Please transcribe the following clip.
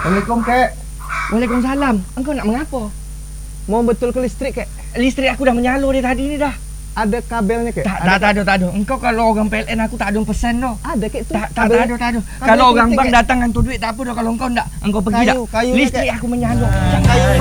Assalamualaikum, Kek. Waalaikumsalam. Engkau nak mengapa? Mau betul ke listrik, Kek? Listrik aku dah menyalur dari tadi ni dah. Ada kabelnya, Kek? Tak ada. Engkau kalau orang PLN aku tak ada pesan dah. Ada, Kek, tu. Tak ada. Kalau orang bank datang hantu duit tak apa dah. Kalau engkau tak, engkau pergi dah. Kayu, Listrik Kek. aku menyalur. Kayu.